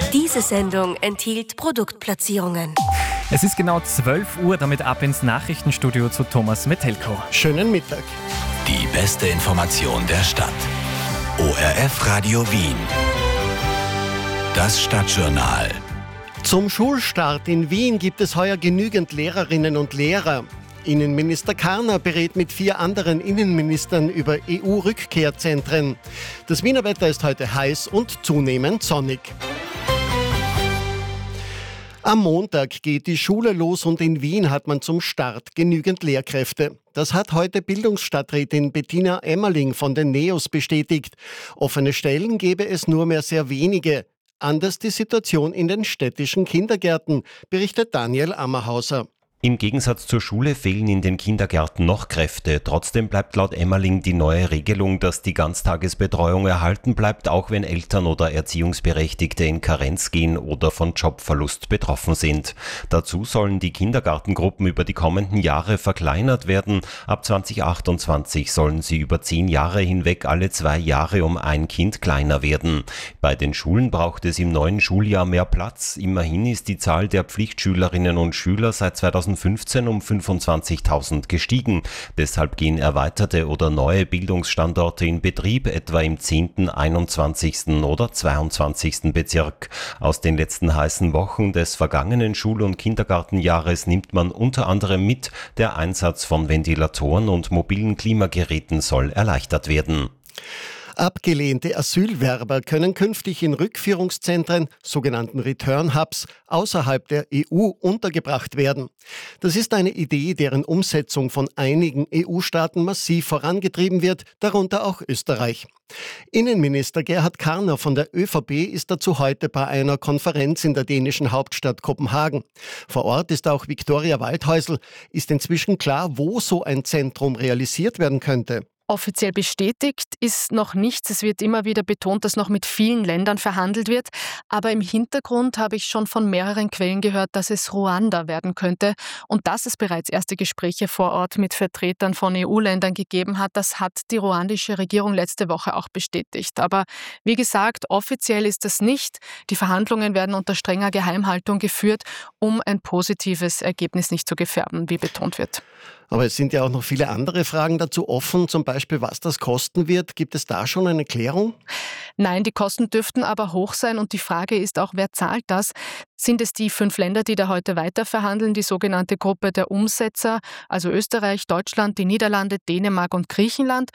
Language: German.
Diese Sendung enthielt Produktplatzierungen. Es ist genau 12 Uhr, damit ab ins Nachrichtenstudio zu Thomas Metelko. Schönen Mittag. Die beste Information der Stadt. ORF Radio Wien. Das Stadtjournal. Zum Schulstart in Wien gibt es heuer genügend Lehrerinnen und Lehrer. Innenminister Karner berät mit 4 anderen Innenministern über EU-Rückkehrzentren. Das Wiener Wetter ist heute heiß und zunehmend sonnig. Am Montag geht die Schule los und in Wien hat man zum Start genügend Lehrkräfte. Das hat heute Bildungsstadträtin Bettina Emmerling von den NEOS bestätigt. Offene Stellen gäbe es nur mehr sehr wenige. Anders die Situation in den städtischen Kindergärten, berichtet Daniel Ammerhauser. Im Gegensatz zur Schule fehlen in den Kindergärten noch Kräfte. Trotzdem bleibt laut Emmerling die neue Regelung, dass die Ganztagesbetreuung erhalten bleibt, auch wenn Eltern oder Erziehungsberechtigte in Karenz gehen oder von Jobverlust betroffen sind. Dazu sollen die Kindergartengruppen über die kommenden Jahre verkleinert werden. Ab 2028 sollen sie über 10 Jahre hinweg alle 2 Jahre um ein Kind kleiner werden. Bei den Schulen braucht es im neuen Schuljahr mehr Platz. Immerhin ist die Zahl der Pflichtschülerinnen und Schüler seit 2015 um 25.000 gestiegen. Deshalb gehen erweiterte oder neue Bildungsstandorte in Betrieb, etwa im 10., 21. oder 22. Bezirk. Aus den letzten heißen Wochen des vergangenen Schul- und Kindergartenjahres nimmt man unter anderem mit, der Einsatz von Ventilatoren und mobilen Klimageräten soll erleichtert werden. Abgelehnte Asylwerber können künftig in Rückführungszentren, sogenannten Return Hubs, außerhalb der EU untergebracht werden. Das ist eine Idee, deren Umsetzung von einigen EU-Staaten massiv vorangetrieben wird, darunter auch Österreich. Innenminister Gerhard Karner von der ÖVP ist dazu heute bei einer Konferenz in der dänischen Hauptstadt Kopenhagen. Vor Ort ist auch Viktoria Waldhäusl. Ist inzwischen klar, wo so ein Zentrum realisiert werden könnte? Offiziell bestätigt ist noch nichts. Es wird immer wieder betont, dass noch mit vielen Ländern verhandelt wird. Aber im Hintergrund habe ich schon von mehreren Quellen gehört, dass es Ruanda werden könnte. Und dass es bereits erste Gespräche vor Ort mit Vertretern von EU-Ländern gegeben hat, das hat die ruandische Regierung letzte Woche auch bestätigt. Aber wie gesagt, offiziell ist das nicht. Die Verhandlungen werden unter strenger Geheimhaltung geführt, um ein positives Ergebnis nicht zu gefährden, wie betont wird. Aber es sind ja auch noch viele andere Fragen dazu offen, zum Beispiel was das kosten wird. Gibt es da schon eine Klärung? Nein, die Kosten dürften aber hoch sein und die Frage ist auch, wer zahlt das? Sind es die 5 Länder, die da heute weiterverhandeln, die sogenannte Gruppe der Umsetzer, also Österreich, Deutschland, die Niederlande, Dänemark und Griechenland?